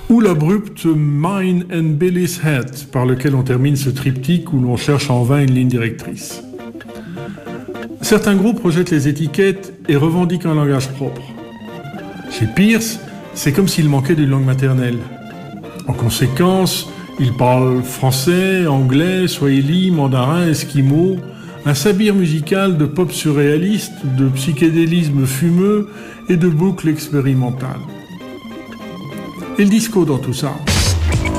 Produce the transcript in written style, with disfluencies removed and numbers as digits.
ou l'abrupte Mine and Billy's Head, par lequel on termine ce triptyque où l'on cherche en vain une ligne directrice. Certains groupes rejettent les étiquettes et revendiquent un langage propre. Chez Pierce, c'est comme s'il manquait d'une langue maternelle. En conséquence, il parle français, anglais, swahili, mandarin, esquimau, un sabir musical de pop surréaliste, de psychédélisme fumeux et de boucles expérimentales. Et le disco dans tout ça ?